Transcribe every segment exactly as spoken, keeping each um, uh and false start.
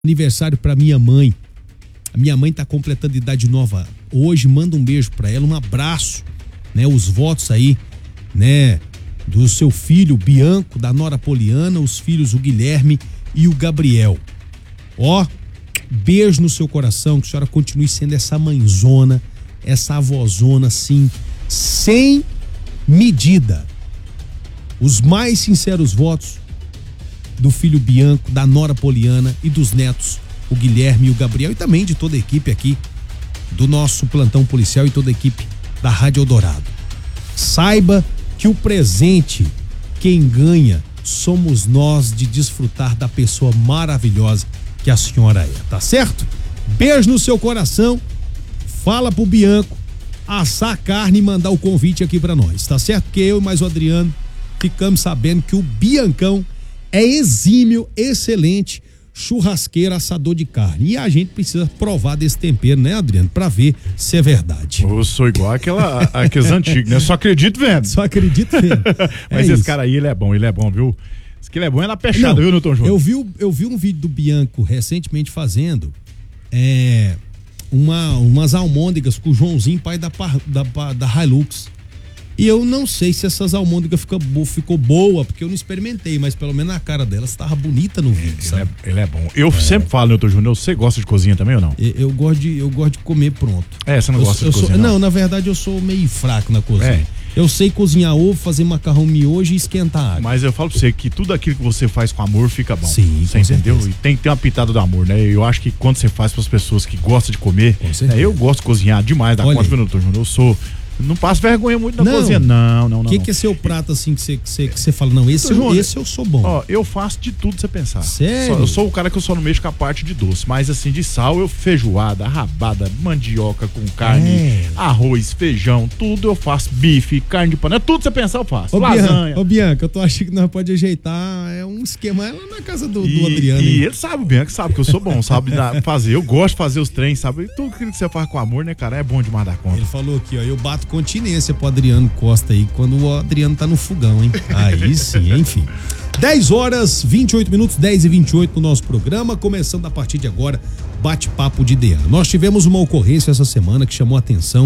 Aniversário para minha mãe. A minha mãe tá completando idade nova hoje. Manda um beijo para ela, um abraço, né? Os votos aí, né? Do seu filho Bianco, da Nora Poliana, os filhos o Guilherme e o Gabriel. Ó, beijo no seu coração, que a senhora continue sendo essa mãezona, essa avózona, assim, sem medida. Os mais sinceros votos do filho Bianco, da Nora Poliana e dos netos, o Guilherme e o Gabriel, e também de toda a equipe aqui do nosso plantão policial e toda a equipe da Rádio Eldorado. Saiba que o presente, quem ganha, somos nós, de desfrutar da pessoa maravilhosa que a senhora é, tá certo? Beijo no seu coração, fala pro Bianco assar a carne e mandar o convite aqui pra nós, tá certo? Porque eu e mais o Adriano ficamos sabendo que o Biancão é exímio, excelente churrasqueiro, assador de carne. E a gente precisa provar desse tempero, né, Adriano? Pra ver se é verdade. Eu sou igual aquela, aqueles antigos, né? Só acredito vendo. Só acredito vendo. Mas é esse isso. Cara aí, ele é bom, ele é bom, viu? Esse que ele é bom é na peixada, viu, Newton Júnior? Eu vi, eu vi um vídeo do Bianco recentemente fazendo é, uma, umas almôndegas com o Joãozinho, pai da, da, da Hilux. E eu não sei se essas almôndegas ficou, ficou boa, porque eu não experimentei, mas pelo menos a cara delas estava bonita no vídeo, ele sabe? É, ele é bom. Eu é. sempre falo, Newton Júnior, você gosta de cozinha também ou não? Eu, eu, gosto, de, eu gosto de comer pronto. É, você não eu, gosta eu de sou, cozinhar? Não, na verdade eu sou meio fraco na cozinha. É. Eu sei cozinhar ovo, fazer macarrão miojo e esquentar água. Mas eu falo pra você que tudo aquilo que você faz com amor fica bom. Sim, você entendeu? Certeza. E tem que ter uma pitada do amor, né? Eu acho que quando você faz pras pessoas que gostam de comer, né? Eu gosto de cozinhar demais da conta, Newton Júnior. Eu sou... Não passo vergonha muito na não. cozinha, não, não, não. O que, que é seu prato assim que você que você, que você fala, não, esse, eu, esse eu sou bom? Ó, eu faço de tudo você pensar. Sério? Só, eu sou o cara que eu só não mexo com a parte de doce, mas assim, de sal, eu feijoada, rabada, mandioca com carne, é. arroz, feijão, tudo eu faço, bife, carne de panela, tudo você pensar eu faço. Ô, lasanha. Bianca, ô Bianca, eu tô achando que nós pode ajeitar é um esquema lá na casa do, e, do Adriano. E hein? ele sabe, o Bianca sabe que eu sou bom, sabe fazer, eu gosto de fazer os trens, sabe? E tudo que você faz com amor, né, cara, é bom demais da conta. Ele falou aqui, ó, eu bato continência pro Adriano Costa aí, quando o Adriano tá no fogão, hein? Aí sim, enfim. dez horas, vinte e oito minutos, dez e vinte e oito no nosso programa, começando a partir de agora, bate-papo de Deano. Nós tivemos uma ocorrência essa semana que chamou a atenção,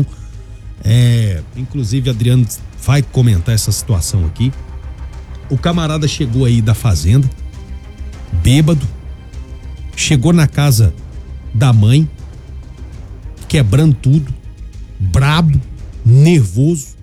é, inclusive Adriano vai comentar essa situação aqui. O camarada chegou aí da fazenda, bêbado, chegou na casa da mãe, quebrando tudo, brabo, nervoso.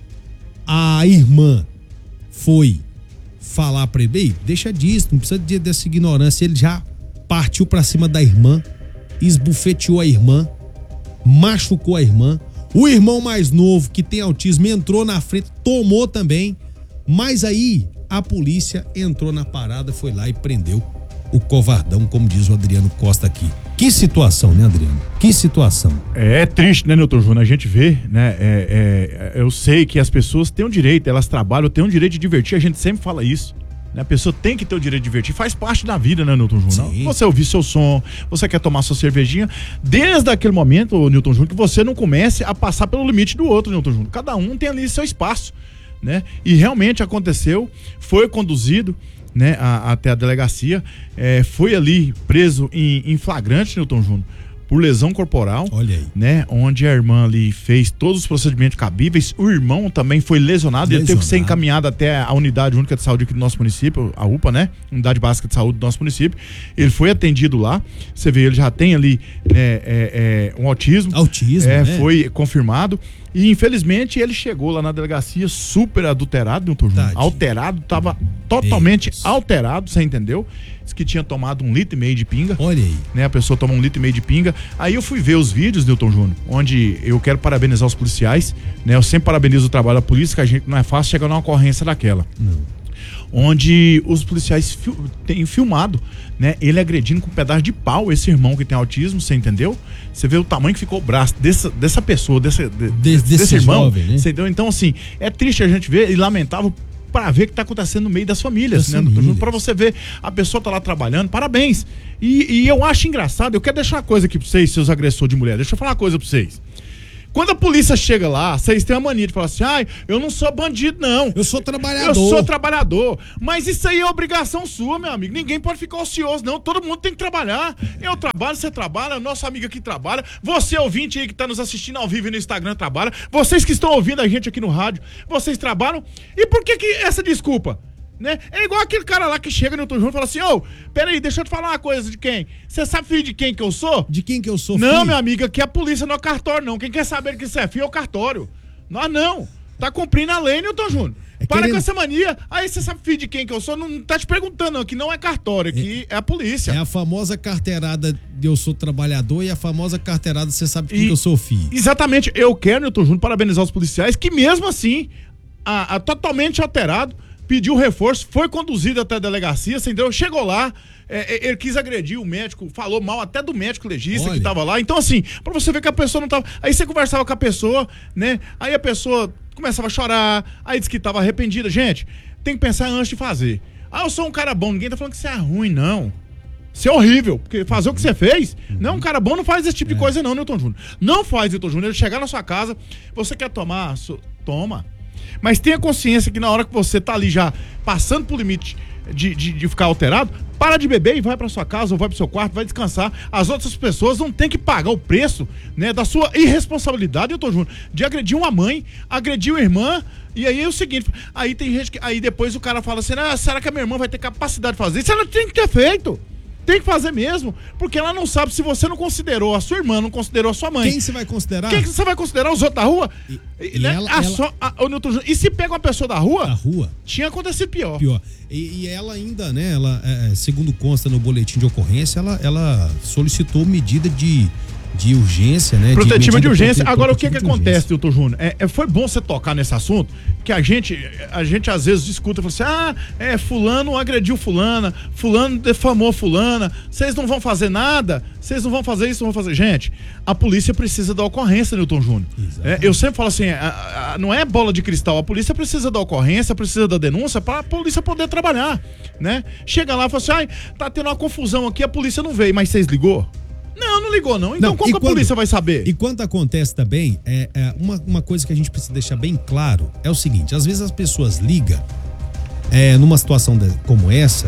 A irmã foi falar pra ele, ei, deixa disso, não precisa de, dessa ignorância. Ele já partiu pra cima da irmã, esbufeteou a irmã, machucou a irmã. O irmão mais novo, que tem autismo, entrou na frente, tomou também, mas aí a polícia entrou na parada, foi lá e prendeu o covardão, como diz o Adriano Costa aqui. Que situação, né, Adriano? Que situação. É, é triste, né, Newton Júnior? A gente vê, né? É, é, eu sei que as pessoas têm o direito, elas trabalham, têm o direito de divertir, a gente sempre fala isso. Né? A pessoa tem que ter o direito de divertir, faz parte da vida, né, Newton Júnior? Sim. Você ouvir seu som, você quer tomar sua cervejinha, desde aquele momento, Newton Júnior, que você não comece a passar pelo limite do outro, Newton Júnior. Cada um tem ali seu espaço, né? E realmente aconteceu, foi conduzido, né, a, até a delegacia, é, foi ali preso em, em flagrante, Newton Júnior, por lesão corporal. Olha aí. Né, onde a irmã ali fez todos os procedimentos cabíveis, o irmão também foi lesionado, lesionado. Ele teve que ser encaminhado até a Unidade Única de Saúde aqui do nosso município, a U P A, né, Unidade Básica de Saúde do nosso município. Ele foi atendido lá, você vê, ele já tem ali né, é, é, um autismo. Autismo, é, né? Foi confirmado. E infelizmente ele chegou lá na delegacia super adulterado, Newton Júnior, alterado, tava totalmente Isso. alterado, você entendeu? Diz que tinha tomado um litro e meio de pinga. Olha aí. Né? A pessoa toma um litro e meio de pinga. Aí eu fui ver os vídeos, Newton Júnior, onde eu quero parabenizar os policiais, né? Eu sempre parabenizo o trabalho da polícia, que a gente não é fácil chegar numa ocorrência daquela. Não. Onde os policiais fil- têm filmado, né? Ele agredindo com um pedaço de pau esse irmão que tem autismo, você entendeu? Você vê o tamanho que ficou o braço dessa, dessa pessoa, desse, de, Des, desse, desse irmão, jovem, né? Você entendeu? Então, assim, é triste a gente ver e lamentável para ver o que tá acontecendo no meio das famílias, das né? Famílias. Para você ver, a pessoa tá lá trabalhando, parabéns. E, e eu acho engraçado, eu quero deixar uma coisa aqui pra vocês, seus agressores de mulher, deixa eu falar uma coisa pra vocês. Quando a polícia chega lá, vocês têm a mania de falar assim, ai, eu não sou bandido, não. Eu sou trabalhador. Eu sou trabalhador. Mas isso aí é obrigação sua, meu amigo. Ninguém pode ficar ocioso, não. Todo mundo tem que trabalhar. Eu trabalho, você trabalha, nosso amigo aqui trabalha. Você, ouvinte aí que tá nos assistindo ao vivo no Instagram, trabalha. Vocês que estão ouvindo a gente aqui no rádio, vocês trabalham. E por que que essa desculpa? Né? É igual aquele cara lá que chega no Newton Júnior e fala assim, ô, oh, peraí, deixa eu te falar uma coisa de quem? Você sabe, filho, de quem que eu sou? De quem que eu sou, Não, filho? meu amigo, aqui é a polícia, não é cartório, não. Quem quer saber que isso é filho é o cartório. Nós não. Tá cumprindo a lei, Newton Júnior. É Para querendo... com essa mania. Aí você sabe, filho, de quem que eu sou? Não tá te perguntando, não. Aqui não é cartório, aqui é, é a polícia. É a famosa carteirada de eu sou trabalhador e a famosa carteirada você sabe de quem e, que eu sou, filho. Exatamente. Eu quero, Newton Júnior, parabenizar os policiais que mesmo assim, a, a, totalmente alterado, pediu reforço, foi conduzido até a delegacia, você entendeu? Chegou lá, é, ele quis agredir o médico, falou mal até do médico legista Olha. que tava lá. Então, assim, pra você ver que a pessoa não tava. Aí você conversava com a pessoa, né? Aí a pessoa começava a chorar, aí disse que tava arrependida. Gente, tem que pensar antes de fazer. Ah, eu sou um cara bom, ninguém tá falando que você é ruim, não. Você é horrível, porque fazer o que você fez, uhum. não, um cara bom não faz esse tipo é. de coisa, não, Newton Júnior. Não faz, Newton Júnior. Ele chegar na sua casa, você quer tomar? Toma. Mas tenha consciência que na hora que você tá ali já passando pro limite de, de, de ficar alterado, para de beber e vai pra sua casa ou vai pro seu quarto, vai descansar. As outras pessoas não tem que pagar o preço, né, da sua irresponsabilidade, eu tô junto, de agredir uma mãe, agredir uma irmã. E aí é o seguinte, aí tem gente que, aí depois o cara fala assim, ah, será que a minha irmã vai ter capacidade de fazer isso? Ela tem que ter feito. Tem que fazer mesmo, porque ela não sabe se você não considerou a sua irmã, não considerou a sua mãe. Quem você vai considerar? Quem você vai considerar? Os outros da rua? E, e, né? ela, a ela... So, a, a, e se pega uma pessoa da rua? Da rua? Tinha acontecido pior. Pior. E, e ela ainda, né, ela, é, segundo consta no boletim de ocorrência, ela, ela solicitou medida de... de urgência, né? Protetiva de, de urgência. Prote... Agora, o que que acontece, Newton Júnior? É, é, foi bom você tocar nesse assunto, que a gente, a gente às vezes discuta, fala assim, ah, é, fulano agrediu fulana, fulano defamou fulana, vocês não vão fazer nada, vocês não vão fazer isso, não vão fazer. Gente, a polícia precisa da ocorrência, Newton Júnior. É, eu sempre falo assim, a, a, não é bola de cristal, a polícia precisa da ocorrência, precisa da denúncia para a polícia poder trabalhar, né? Chega lá e fala assim, ai, tá tendo uma confusão aqui, a polícia não veio, mas vocês ligou? Não, não ligou não. Então não, como que a quando, polícia vai saber? E quando acontece também, é, é uma, uma coisa que a gente precisa deixar bem claro é o seguinte, às vezes as pessoas ligam é, numa situação de, como essa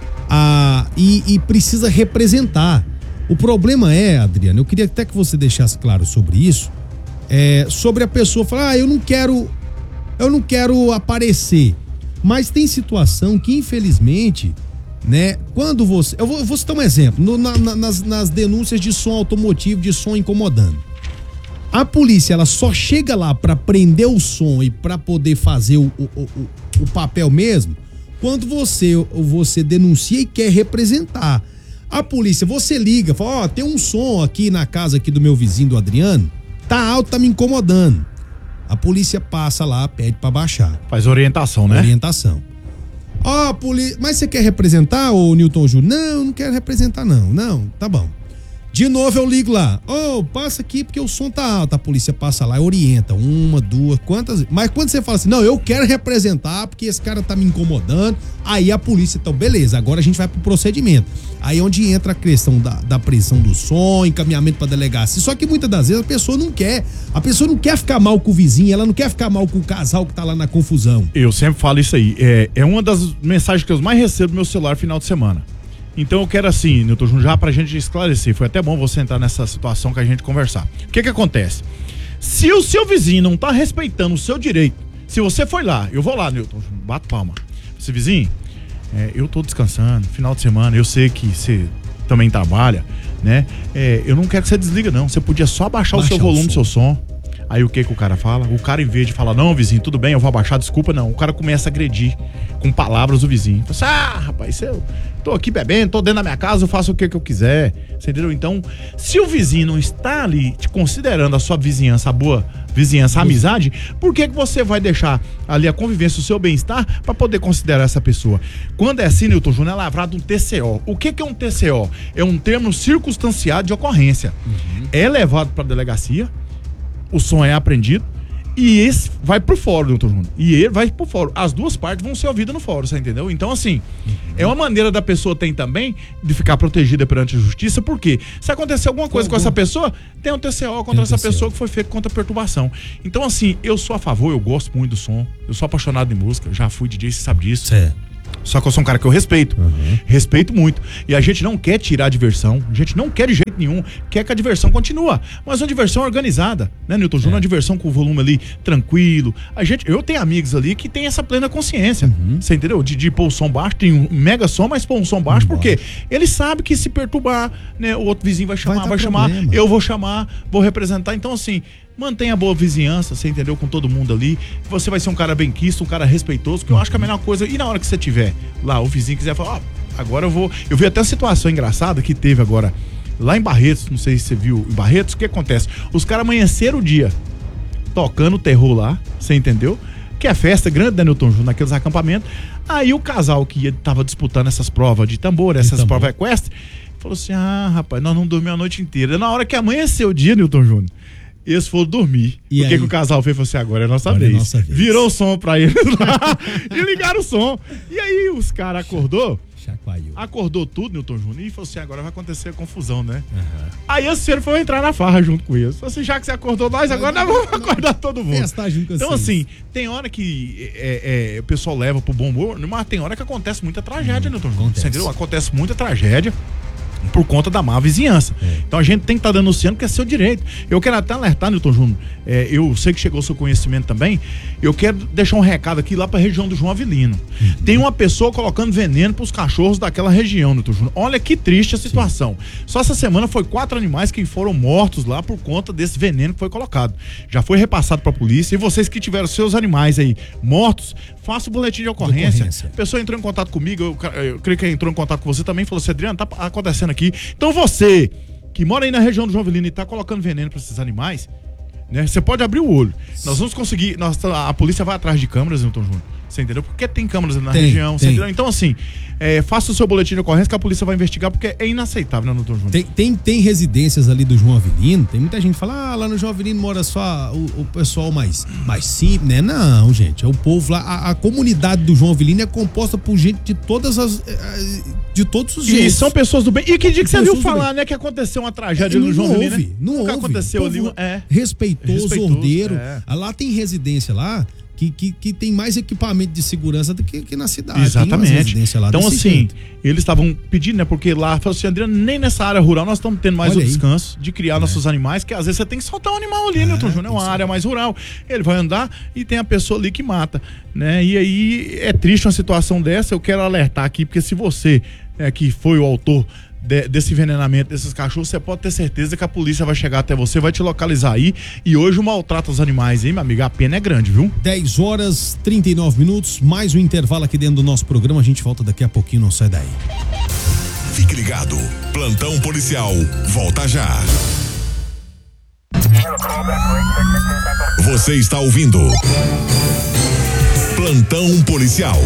a, e, e precisa representar. O problema é, Adriano, eu queria até que você deixasse claro sobre isso, é, sobre a pessoa falar, ah, eu não quero, eu não quero aparecer. Mas tem situação que, infelizmente... né? Quando você... Eu vou, eu vou citar um exemplo. No, na, nas, nas denúncias de som automotivo, de som incomodando. A polícia, ela só chega lá pra prender o som e pra poder fazer o, o, o, o papel mesmo quando você, você denuncia e quer representar. A polícia, você liga, fala, ó, oh, tem um som aqui na casa aqui do meu vizinho, do Adriano, tá alto, tá me incomodando. A polícia passa lá, pede pra baixar. Faz orientação, né? Orientação. Ó, oh, poli... mas você quer representar, ô Newton Júnior? Não, não quero representar não, não, tá bom. De novo eu ligo lá, ô, oh, passa aqui porque o som tá alto, a polícia passa lá e orienta, uma, duas, quantas... Mas quando você fala assim, não, eu quero representar porque esse cara tá me incomodando, aí a polícia, então beleza, agora a gente vai pro procedimento. Aí é onde entra a questão da, da pressão do som, encaminhamento pra delegacia, só que muitas das vezes a pessoa não quer, a pessoa não quer ficar mal com o vizinho, ela não quer ficar mal com o casal que tá lá na confusão. Eu sempre falo isso aí, é, é uma das mensagens que eu mais recebo no meu celular no final de semana. Então eu quero assim, Newton Júnior, já pra gente esclarecer, foi até bom você entrar nessa situação que a gente conversar. O que que acontece? Se o seu vizinho não tá respeitando o seu direito, se você foi lá, eu vou lá, Newton Júnior, bato palma. Esse vizinho, é, eu tô descansando, final de semana, eu sei que você também trabalha, né? É, eu não quero que você desliga não, você podia só abaixar Baixa o seu volume do seu som. Aí o que que o cara fala? O cara, em vez de falar, não, vizinho, tudo bem, eu vou abaixar, desculpa, não. O cara começa a agredir com palavras o vizinho. Fala assim, ah, rapaz, eu tô aqui bebendo, tô dentro da minha casa, eu faço o que que eu quiser. Você entendeu? Então, se o vizinho não está ali te considerando a sua vizinhança, a boa vizinhança, a amizade, por que que você vai deixar ali a convivência, o seu bem-estar, pra poder considerar essa pessoa? Quando é assim, Newton Júnior, é lavrado um T C O. O que que é um T C O? É um termo circunstanciado de ocorrência. Uhum. É levado pra delegacia, o som é apreendido, E esse vai pro fórum, doutor Júnior. E ele vai pro fórum. As duas partes vão ser ouvidas no fórum, você entendeu? Então, assim, uhum. é uma maneira da pessoa tem também de ficar protegida perante a justiça, porque se acontecer alguma coisa com, com essa pessoa, tem um T C O contra essa pessoa que foi feito contra perturbação. Então, assim, eu sou a favor, eu gosto muito do som, eu sou apaixonado em música, já fui D J, você sabe disso. Certo. Só que eu sou um cara que eu respeito, uhum. respeito muito. E a gente não quer tirar a diversão, a gente não quer de jeito nenhum, quer que a diversão continue. Mas uma diversão organizada, né, Newton Júnior? É. Uma diversão com o volume ali tranquilo. A gente, eu tenho amigos ali que tem essa plena consciência, uhum. você entendeu? De, de pôr o som baixo, tem um mega som, mas pôr um som baixo, uhum. porque ele sabe que se perturbar, né, o outro vizinho vai chamar, vai, vai chamar, eu vou chamar, vou representar. Então, assim, mantenha a boa vizinhança, você entendeu? Com todo mundo ali. Você vai ser um cara benquisto, um cara respeitoso, que eu acho que é a melhor coisa. E na hora que você tiver lá, o vizinho quiser falar, ó, oh, agora eu vou. Eu vi até uma situação engraçada que teve agora lá em Barretos, não sei se você viu em Barretos, o que acontece? Os caras amanheceram o dia tocando terror lá, você entendeu? Que é festa grande, né, Newton Júnior, naqueles acampamentos. Aí o casal que ia, tava disputando essas provas de tambor, essas de tambor. provas equestres, falou assim: ah, rapaz, nós não dormimos a noite inteira. Na hora que amanheceu o dia, Newton Júnior, eles foram dormir. E o que, que o casal fez? Falou assim: agora é nossa, agora vez. É nossa vez. Virou o som pra eles lá e ligaram o som. E aí os caras acordou. Chacoalhou. Acordou tudo, Newton Júnior, e falou assim: agora vai acontecer confusão, né? Uhum. Aí esse filho foi entrar na farra junto com eles. Falou assim: já que você acordou nós, agora nós vamos acordar todo mundo. Então, assim, tem hora que é, é, o pessoal leva pro bom humor, mas tem hora que acontece muita tragédia, hum, Newton Júnior. Acontece. Entendeu? Acontece muita tragédia por conta da má vizinhança. É. Então a gente tem que estar tá denunciando, que é seu direito. Eu quero até alertar, Newton Júnior, é, eu sei que chegou ao seu conhecimento também, eu quero deixar um recado aqui lá pra região do João Avelino. Uhum. Tem uma pessoa colocando veneno pros cachorros daquela região, Newton Júnior. Olha que triste a situação. Sim. Só essa semana foi quatro animais que foram mortos lá por conta desse veneno que foi colocado. Já foi repassado pra polícia, e vocês que tiveram seus animais aí mortos, faça o boletim de ocorrência. de ocorrência. A pessoa entrou em contato comigo, eu, eu creio que entrou em contato com você também, falou assim: Adriano, tá acontecendo aqui. Então você que mora aí na região do João Avelino e tá colocando veneno para esses animais, né? Você pode abrir o olho. Nós vamos conseguir, nós, a polícia vai atrás de câmeras, Newton Júnior. Você entendeu? Porque tem câmeras na tem, região, você entendeu? Então, assim, é, faça o seu boletim de ocorrência que a polícia vai investigar, porque é inaceitável, né, Newton Júnior? Tem, tem, tem residências ali do João Avelino, tem muita gente que fala: ah, lá no João Avelino mora só o, o pessoal mais, mais simples, né? Não, gente, é o povo lá, a, a comunidade do João Avelino é composta por gente de todas as, de todos os jeitos. E são pessoas do bem. E que dia que você viu falar, né, que aconteceu uma tragédia é, no João Avelino, né? Não houve, aconteceu ali, é. Respeitoso, respeitoso, ordeiro. É. Lá tem residência lá, Que, que, que tem mais equipamento de segurança do que, que na cidade. Exatamente. Lá então, assim, jeito. eles estavam pedindo, né? Porque lá, falou assim: Adriano, nem nessa área rural nós estamos tendo mais Olha o aí. descanso de criar é. nossos animais, que às vezes você tem que soltar um animal ali, é, Newton Júnior, é uma área mais rural. Ele vai andar e tem a pessoa ali que mata, né? E aí é triste uma situação dessa. Eu quero alertar aqui, porque se você é, que foi o autor De, desse envenenamento desses cachorros, você pode ter certeza que a polícia vai chegar até você, vai te localizar aí. E hoje o maltrato aos animais, hein, meu amigo? A pena é grande, viu? dez horas e trinta e nove minutos, mais um intervalo aqui dentro do nosso programa. A gente volta daqui a pouquinho, não sai daí. Fique ligado, Plantão Policial volta já. Você está ouvindo Plantão Policial.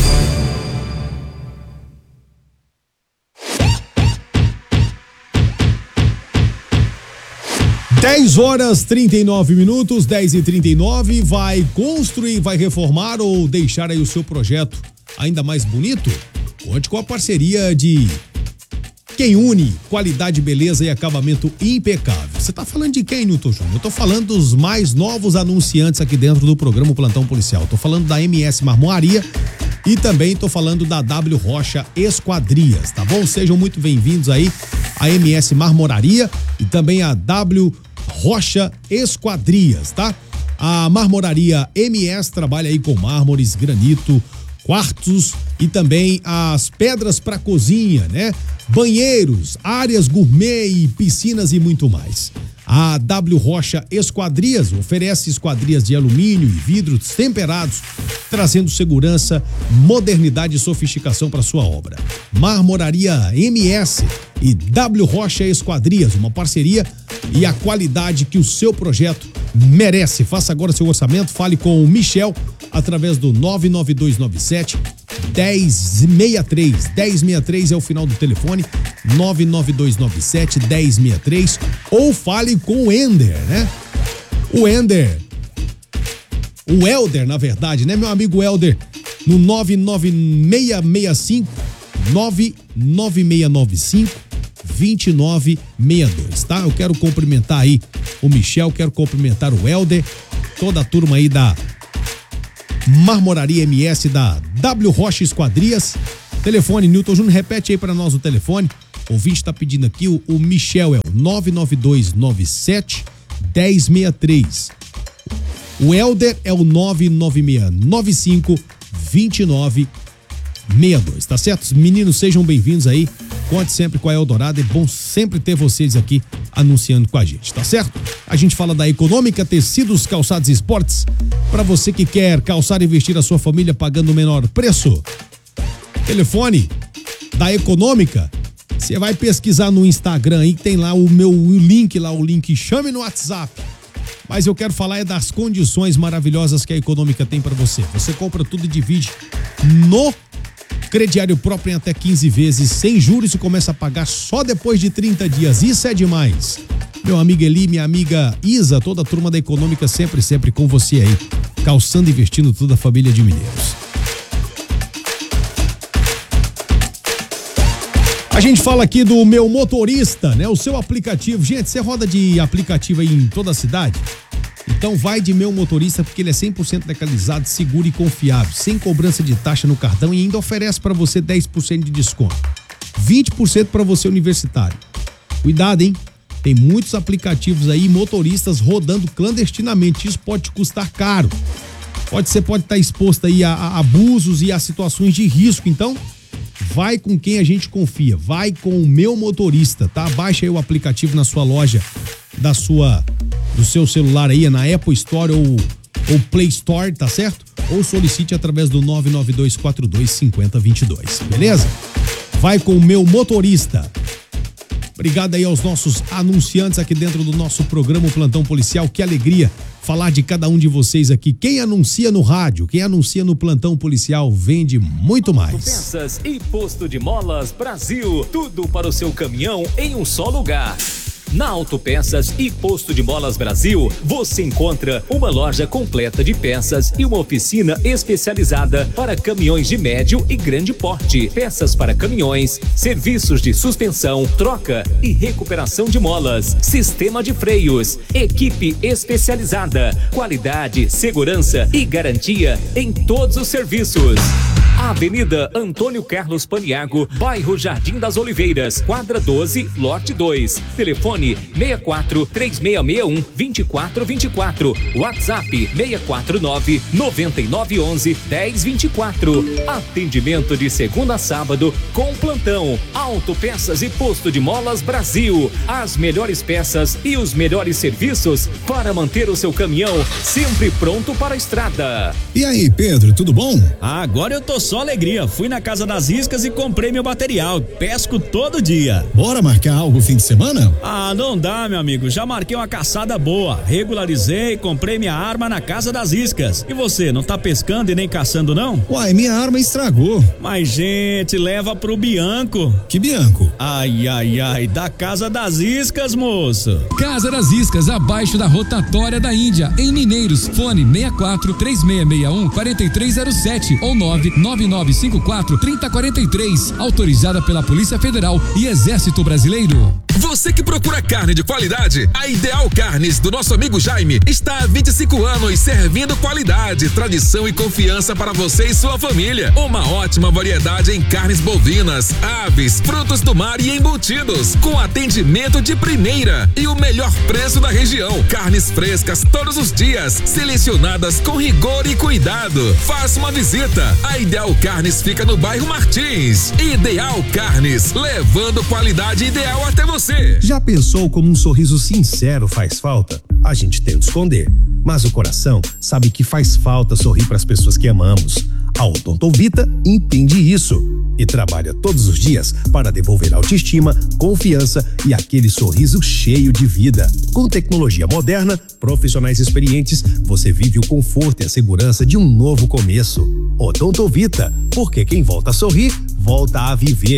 dez horas e trinta e nove minutos, dez e trinta e nove, vai construir, vai reformar ou deixar aí o seu projeto ainda mais bonito? Conte com a parceria de quem une qualidade, beleza e acabamento impecável. Você tá falando de quem, Newton Júnior? Eu tô falando dos mais novos anunciantes aqui dentro do programa Plantão Policial. Tô falando da M S Marmoraria e também tô falando da W Rocha Esquadrias, tá bom? Sejam muito bem-vindos aí a M S Marmoraria e também a W Rocha Esquadrias, tá? A Marmoraria M S trabalha aí com mármores, granito, quartos e também as pedras para cozinha, né? Banheiros, áreas gourmet e piscinas e muito mais. A W Rocha Esquadrias oferece esquadrias de alumínio e vidros temperados, trazendo segurança, modernidade e sofisticação para sua obra. Marmoraria M S e W Rocha Esquadrias, uma parceria e a qualidade que o seu projeto merece. Faça agora seu orçamento, fale com o Michel através do nove nove dois nove sete dez sessenta e três. dez sessenta e três é o final do telefone, nove nove dois nove sete dez sessenta e três, ou fale com o Ender, né? O Ender o Helder, na verdade, né, meu amigo Helder, no nove nove seis seis cinco, nove nove seis nove cinco, dois nove seis dois, tá? Eu quero cumprimentar aí o Michel, quero cumprimentar o Helder, toda a turma aí da Marmoraria M S da W Rocha Esquadrias. Telefone, Newton Júnior, repete aí para nós o telefone. O ouvinte tá pedindo aqui, o, o Michel é o nove nove dois nove sete, um zero seis três. O Helder é o nove nove seis nove cinco, dois nove seis dois, tá certo? Os meninos, sejam bem-vindos aí. Conte sempre com a Eldorado, é bom sempre ter vocês aqui anunciando com a gente, tá certo? A gente fala da Econômica Tecidos, Calçados e Esportes, para você que quer calçar e vestir a sua família pagando o menor preço. Telefone da Econômica, você vai pesquisar no Instagram aí, tem lá o meu o link lá, o link, chame no WhatsApp. Mas eu quero falar é das condições maravilhosas que a Econômica tem para você. Você compra tudo e divide no crediário próprio em até quinze vezes, sem juros, e começa a pagar só depois de trinta dias. Isso é demais. Meu amigo Eli, minha amiga Isa, toda a turma da Econômica sempre, sempre com você aí, calçando e vestindo toda a família de mineiros. A gente fala aqui do Meu Motorista, né? O seu aplicativo. Gente, você roda de aplicativo aí em toda a cidade? Então vai de Meu Motorista, porque ele é cem por cento legalizado, seguro e confiável, sem cobrança de taxa no cartão, e ainda oferece para você dez por cento de desconto, vinte por cento para você universitário. Cuidado, hein? Tem muitos aplicativos aí, motoristas rodando clandestinamente. Isso pode te custar caro. Pode, você pode estar exposto aí a, a abusos e a situações de risco. Então, vai com quem a gente confia. Vai com o Meu Motorista, tá? Baixa aí o aplicativo na sua loja, da sua, do seu celular aí, na Apple Store ou, ou Play Store, tá certo? Ou solicite através do nove nove dois quatro dois cinco zero dois dois, beleza? Vai com o Meu Motorista. Obrigado aí aos nossos anunciantes aqui dentro do nosso programa Plantão Policial. Que alegria falar de cada um de vocês aqui. Quem anuncia no rádio, quem anuncia no Plantão Policial, vende muito mais. Autopeças e Posto de Molas Brasil. Tudo para o seu caminhão em um só lugar. Na Autopeças e Posto de Molas Brasil, você encontra uma loja completa de peças e uma oficina especializada para caminhões de médio e grande porte. Peças para caminhões, serviços de suspensão, troca e recuperação de molas, sistema de freios, equipe especializada, qualidade, segurança e garantia em todos os serviços. Avenida Antônio Carlos Paniago, bairro Jardim das Oliveiras, quadra doze, lote dois. Telefone seis quatro três seis seis um, dois quatro dois quatro. WhatsApp seis quatro nove nove nove um um, um zero dois quatro. Atendimento de segunda a sábado com plantão. Autopeças e Posto de Molas Brasil. As melhores peças e os melhores serviços para manter o seu caminhão sempre pronto para a estrada. E aí, Pedro, tudo bom? Agora eu tô só alegria. Fui na Casa das Iscas e comprei meu material. Pesco todo dia. Bora marcar algo fim de semana? Ah, não dá, meu amigo. Já marquei uma caçada boa. Regularizei, comprei minha arma na Casa das Iscas. E você, não tá pescando e nem caçando, não? Uai, minha arma estragou. Mas, gente, leva pro Bianco. Que Bianco? Ai, ai, ai, da Casa das Iscas, moço. Casa das Iscas, abaixo da rotatória da Índia, em Mineiros. Fone seis quatro três seis seis um, quatro três zero sete ou nove nove nove cinco quatro, três zero quatro três. Autorizada pela Polícia Federal e Exército Brasileiro. Você que procura carne de qualidade, a Ideal Carnes do nosso amigo Jaime está há vinte e cinco anos servindo qualidade, tradição e confiança para você e sua família. Uma ótima variedade em carnes bovinas, aves, frutos do mar e embutidos, com atendimento de primeira e o melhor preço da região. Carnes frescas todos os dias, selecionadas com rigor e cuidado. Faça uma visita. A Ideal Carnes fica no bairro Martins. Ideal Carnes, levando qualidade ideal até você. Já pensou como um sorriso sincero faz falta? A gente tenta esconder, mas o coração sabe que faz falta sorrir para as pessoas que amamos. A Odontovita entende isso e trabalha todos os dias para devolver autoestima, confiança e aquele sorriso cheio de vida. Com tecnologia moderna, profissionais experientes, você vive o conforto e a segurança de um novo começo. Odontovita, porque quem volta a sorrir, volta a viver.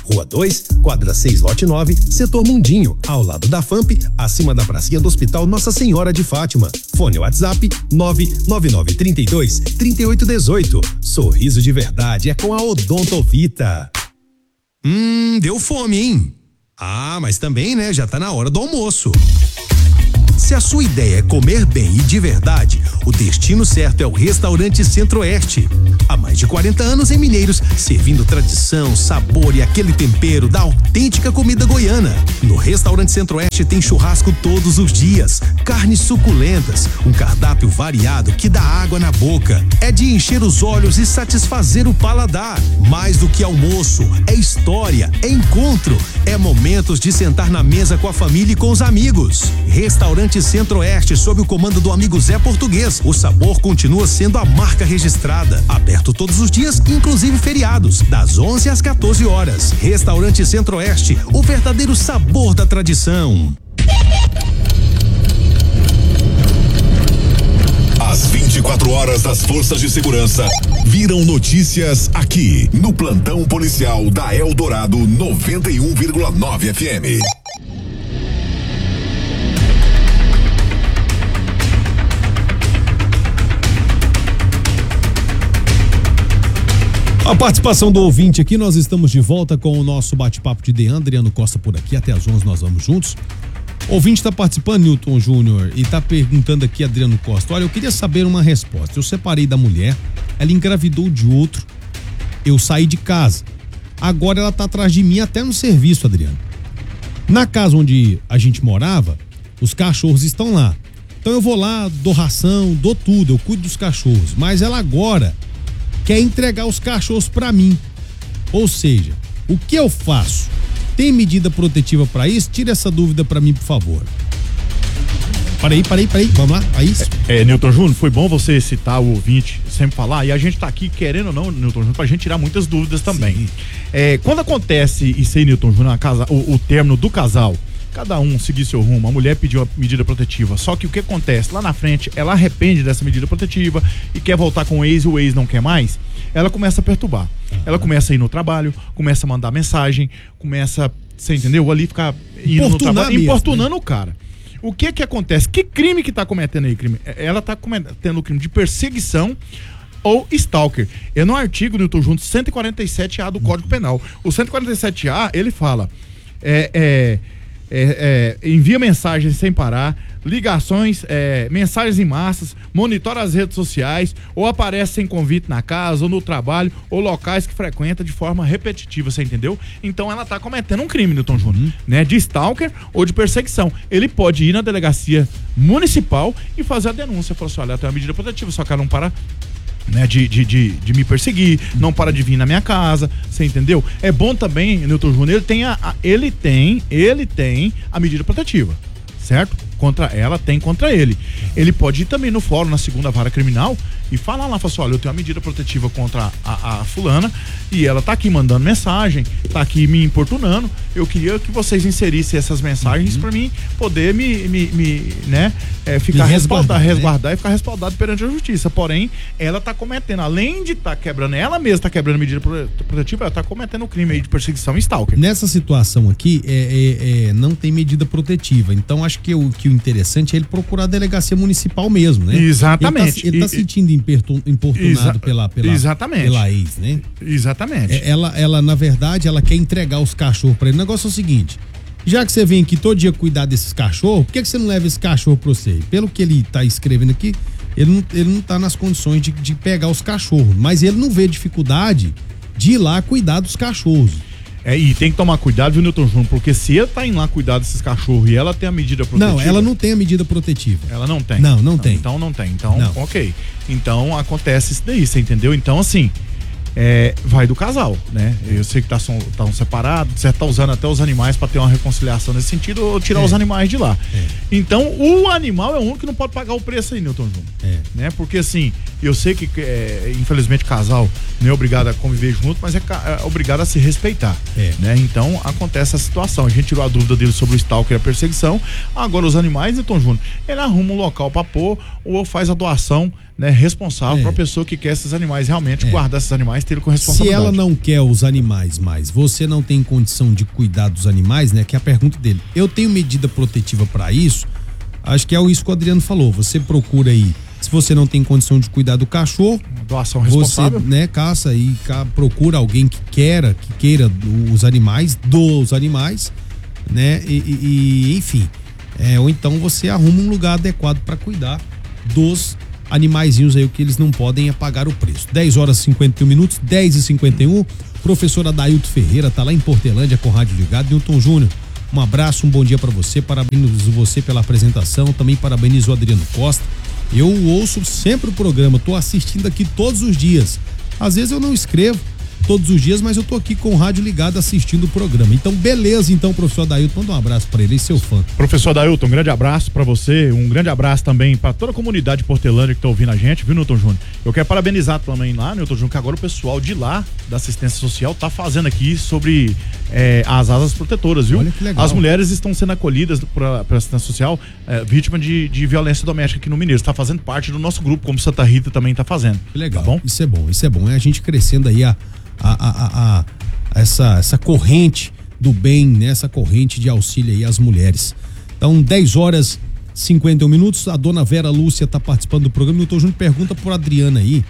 Rua dois, quadra seis, lote nove, setor Mundinho, ao lado da F A M P, acima da pracinha do Hospital Nossa Senhora de Fátima. Fone WhatsApp nove nove nove três dois, três oito um oito. Sorriso de verdade é com a Odontovita. Hum, deu fome, hein? Ah, mas também, né, já tá na hora do almoço. Se a sua ideia é comer bem e de verdade, o destino certo é o Restaurante Centro-Oeste. Há mais de quarenta anos em Mineiros, servindo tradição, sabor e aquele tempero da autêntica comida goiana. No Restaurante Centro-Oeste tem churrasco todos os dias, carnes suculentas, um cardápio variado que dá água na boca. É de encher os olhos e satisfazer o paladar. Mais do que almoço, é história, é encontro, é momentos de sentar na mesa com a família e com os amigos. Restaurante Centro-Oeste, sob o comando do amigo Zé Português. O sabor continua sendo a marca registrada. Aberto todos os dias, inclusive feriados, das onze às quatorze horas. Restaurante Centro-Oeste, o verdadeiro sabor da tradição. As vinte e quatro horas das forças de segurança viram notícias aqui no Plantão Policial da Eldorado noventa e um vírgula nove F M. A participação do ouvinte aqui, nós estamos de volta com o nosso bate-papo de Dean, Adriano Costa por aqui, até às onze nós vamos juntos. O ouvinte está participando, Newton Júnior, e está perguntando aqui, Adriano Costa, olha, eu queria saber uma resposta. Eu separei da mulher, ela engravidou de outro, eu saí de casa. Agora ela está atrás de mim até no serviço, Adriano. Na casa onde a gente morava, os cachorros estão lá. Então eu vou lá, dou ração, dou tudo, eu cuido dos cachorros. Mas ela agora quer entregar os cachorros para mim. Ou seja, o que eu faço? Tem medida protetiva para isso? Tira essa dúvida para mim, por favor. Parei, parei, parei. Vamos lá, aí. É, é, Newton Júnior, foi bom você citar o ouvinte, sempre falar, e a gente tá aqui, querendo ou não, Newton Júnior, pra gente tirar muitas dúvidas também. É, quando acontece isso aí, Newton Júnior, casa, o, o término do casal, cada um seguir seu rumo, a mulher pediu a medida protetiva, só que o que acontece? Lá na frente, ela arrepende dessa medida protetiva e quer voltar com o ex e o ex não quer mais, ela começa a perturbar. Ela começa a ir no trabalho, começa a mandar mensagem, começa, você entendeu? Ali ficar indo no trabalho, mesmo, importunando, né? O cara. O que que acontece? Que crime que tá cometendo aí? Crime? Ela tá cometendo o crime de perseguição ou stalker. É no artigo, Newton Júnior, cento e quarenta e sete A do Código Penal. O cento e quarenta e sete A, ele fala, é... é É, é, envia mensagens sem parar, ligações, é, mensagens em massas, monitora as redes sociais, ou aparece sem convite na casa, ou no trabalho, ou locais que frequenta de forma repetitiva, você entendeu? Então ela tá cometendo um crime, Newton Júnior, uhum. né? De stalker ou de perseguição. Ele pode ir na delegacia municipal e fazer a denúncia. Falar assim, olha, tem uma medida protetiva, só que ela não para... Né, de, de, de, de me perseguir, não para de vir na minha casa, você entendeu? É bom também, Newton Júnior, ele tem a, a, ele tem, ele tem a medida protetiva, certo? Contra ela, tem contra ele. Ele pode ir também no fórum, na segunda vara criminal, e falar lá, falar assim, olha, eu tenho uma medida protetiva contra a, a fulana, e ela tá aqui mandando mensagem, tá aqui me importunando, eu queria que vocês inserissem essas mensagens uhum. para mim poder me, me, me né, é, ficar respaldado, resguardar né? e ficar respaldado perante a justiça. Porém, ela tá cometendo, além de tá quebrando, ela mesma tá quebrando a medida protetiva, ela tá cometendo o crime aí de perseguição e stalker. Nessa situação aqui, é, é, é, não tem medida protetiva, então acho que o, que o interessante é ele procurar a delegacia municipal mesmo, né? Exatamente. Ele tá, ele tá se sentindo importunado Exa pela, pela, Exatamente. pela ex, né? Exatamente. É, ela, ela, na verdade, ela quer entregar os cachorros pra ele. O negócio é o seguinte, já que você vem aqui todo dia cuidar desses cachorros, por que, que você não leva esse cachorro pra você? Pelo que ele tá escrevendo aqui, ele não, ele não tá nas condições de, de pegar os cachorros, mas ele não vê dificuldade de ir lá cuidar dos cachorros. É, e tem que tomar cuidado, viu, Newton Júnior? Porque se ele tá indo lá cuidar desses cachorros e ela tem a medida protetiva... Não, ela não tem a medida protetiva. Ela não tem? Não, não tem. Então não tem. Então, não. ok. Então acontece isso daí, você entendeu? Então, assim, é, vai do casal, né? Eu sei que tá, são, tá um separado, você tá usando até os animais pra ter uma reconciliação nesse sentido, ou tirar é. os animais de lá. É. Então, o animal é o único que não pode pagar o preço aí, Newton Júnior. É. Né? Porque, assim, eu sei que, é, infelizmente, casal não é obrigado a conviver junto, mas é, é obrigado a se respeitar. É. Né? Então, acontece a situação. A gente tirou a dúvida dele sobre o stalker e a perseguição. Agora, os animais, Newton Júnior, ele arruma um local pra pôr ou faz a doação, né, responsável É. para a pessoa que quer esses animais realmente É. guardar esses animais, ter com Se responsabilidade. ela não quer os animais mais, você não tem condição de cuidar dos animais, né? Que é a pergunta dele. Eu tenho medida protetiva para isso? Acho que é isso que o Adriano falou. Você procura aí, se você não tem condição de cuidar do cachorro, doação você, responsável, né, caça e ca- procura alguém que queira, que queira os animais, dos animais, né? E, e- e, enfim, é, ou então você arruma um lugar adequado para cuidar dos animaizinhos aí, o que eles não podem é pagar o preço. dez horas e cinquenta e um minutos, dez e cinquenta e um. Professor Adailto Ferreira tá lá em Portelândia com rádio ligado. Newton Júnior, um abraço, um bom dia para você, parabenizo você pela apresentação, também parabenizo o Adriano Costa. Eu ouço sempre o programa, tô assistindo aqui todos os dias. Às vezes eu não escrevo todos os dias, mas eu tô aqui com o rádio ligado assistindo o programa. Então, beleza, então, professor Adailton, manda um abraço para ele, seu fã. Professor Adailton, um grande abraço para você, um grande abraço também para toda a comunidade de Portelândia que tá ouvindo a gente, viu, Newton Júnior? Eu quero parabenizar também lá, Newton Júnior, que agora o pessoal de lá, da assistência social, tá fazendo aqui sobre é, as asas protetoras, viu? Olha que legal. As mulheres estão sendo acolhidas para a assistência social, é, vítima de, de violência doméstica aqui no Mineiro. Está fazendo parte do nosso grupo, como Santa Rita também tá fazendo. Que legal, tá bom? Isso é bom, isso é bom. É a gente crescendo aí a, a, a, a, a essa, essa corrente do bem, né? Essa corrente de auxílio aí às mulheres. Então, dez horas e cinquenta e um minutos, a dona Vera Lúcia tá participando do programa. Newton Júnior pergunta pro Adriano aí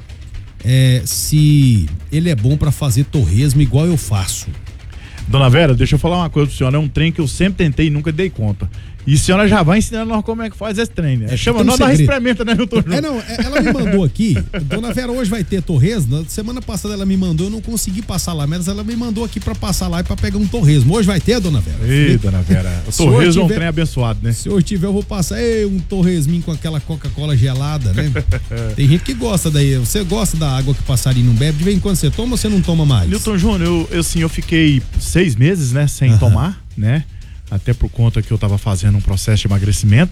é, se ele é bom para fazer torresmo igual eu faço. Dona Vera, deixa eu falar uma coisa pra senhora, é um trem que eu sempre tentei e nunca dei conta. E a senhora já vai ensinando nós como é que faz esse trem, né? É, Chama tem um nós, nós segredo. experimenta, né, Newton Júnior? É, não, é, ela me mandou aqui, dona Vera, hoje vai ter torresmo. Semana passada ela me mandou, eu não consegui passar lá, mas ela me mandou aqui pra passar lá e pra pegar um torresmo. Hoje vai ter, dona Vera? Ei, dona Vera, o Se hoje torresmo é um tiver- trem abençoado, né? Se hoje tiver, eu vou passar ei, um torresminho com aquela Coca-Cola gelada, né? Tem gente que gosta daí. Você gosta da água que passarinho não bebe? De vez em quando você toma ou você não toma mais? Newton Júnior, eu, eu, assim, eu fiquei seis meses, né, sem Aham. tomar, né? Até por conta que eu tava fazendo um processo de emagrecimento.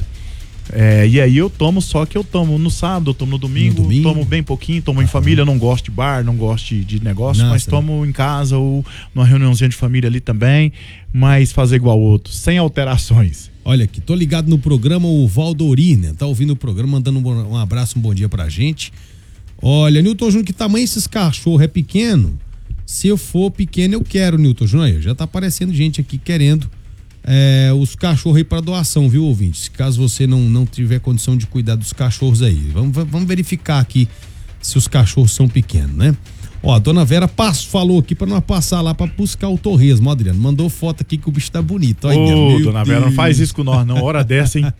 É, e aí eu tomo, só que eu tomo no sábado, eu tomo no domingo, No domingo. tomo bem pouquinho, tomo em família, eu não gosto de bar, não gosto de, de negócio, Nossa. mas tomo em casa ou numa reuniãozinha de família ali também, mas fazer igual outro, sem alterações. Olha aqui, tô ligado no programa, o Valdori, né? Tá ouvindo o programa, mandando um, bom- um abraço, um bom dia pra gente. Olha, Newton Júnior, que tamanho esses cachorros? É pequeno? Se eu for pequeno, eu quero, Newton Júnior. Aí, já tá aparecendo gente aqui querendo é, os cachorros aí pra doação, viu, ouvintes? Caso você não, não tiver condição de cuidar dos cachorros aí. Vamos, vamos verificar aqui se os cachorros são pequenos, né? Ó, a dona Vera passo, falou aqui pra nós passar lá pra buscar o torresmo, ó, Adriano. Mandou foto aqui que o bicho tá bonito. Olha, Ô, meu dona Vera, não Deus. faz isso com nós, não. Hora dessa, hein?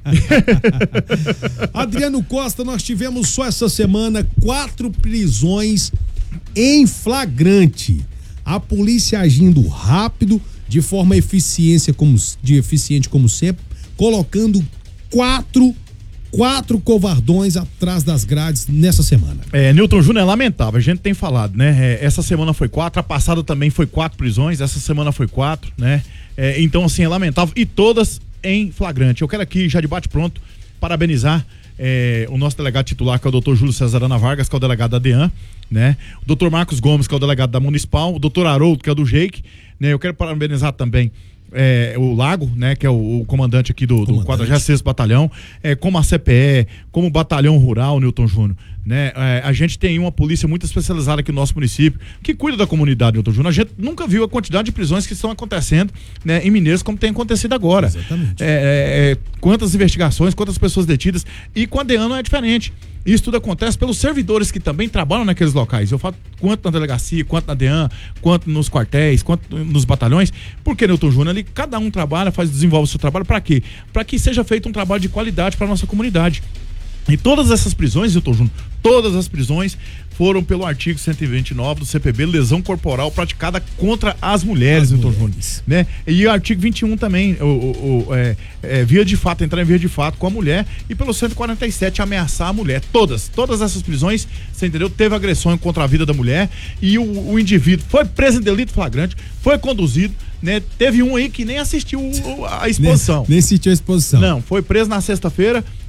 Adriano Costa, nós tivemos só essa semana quatro prisões em flagrante. A polícia agindo rápido, de forma eficiência como, de eficiente como sempre, colocando quatro, quatro covardões atrás das grades nessa semana. É, Newton Júnior, é lamentável, a gente tem falado, né? É, essa semana foi quatro, a passada também foi quatro prisões, essa semana foi quatro, né? É, então, assim, é lamentável e todas em flagrante. Eu quero aqui, já de bate pronto, parabenizar é, o nosso delegado titular, que é o doutor Júlio César Ana Vargas, que é o delegado da DEAN, né? O doutor Marcos Gomes, que é o delegado da Municipal, o doutor Haroldo, que é do Jake, né? Eu quero parabenizar também É, o Lago, né, que é o, o comandante aqui do, do quadragésimo sexto Batalhão, é, como a C P E, como o Batalhão Rural, Newton Júnior, né, é, a gente tem uma polícia muito especializada aqui no nosso município, que cuida da comunidade, Newton Júnior. A gente nunca viu a quantidade de prisões que estão acontecendo, né, em Mineiros, como tem acontecido agora. Exatamente. É, é, quantas investigações, quantas pessoas detidas, e com a DEAN não é diferente. Isso tudo acontece pelos servidores que também trabalham naqueles locais. Eu falo quanto na delegacia, quanto na DEAN, quanto nos quartéis, quanto nos batalhões. Porque, Newton Júnior, ali cada um trabalha, faz, desenvolve o seu trabalho. Para quê? Para que seja feito um trabalho de qualidade para nossa comunidade. E todas essas prisões, Newton Júnior, todas as prisões foram pelo artigo cento e vinte e nove do C P B, lesão corporal praticada contra as mulheres, Newton Júnior, né? E o artigo vinte e um também, o, o, o é, é, via de fato, entrar em via de fato com a mulher, e pelo cento e quarenta e sete ameaçar a mulher. Todas, todas essas prisões, você entendeu? Teve agressão contra a vida da mulher e o, o indivíduo foi preso em delito flagrante, foi conduzido, né? Teve um aí que nem assistiu o- a exposição. Nem, nem assistiu a exposição. Não, foi preso na sexta-feira